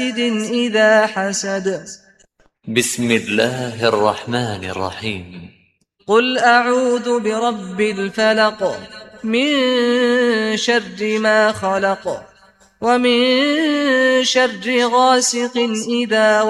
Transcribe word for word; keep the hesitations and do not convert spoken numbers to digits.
إذا حسد. بسم الله الرحمن الرحيم. قل أعوذ برب الفلق من شر ما خلق ومن شر غاسق إذا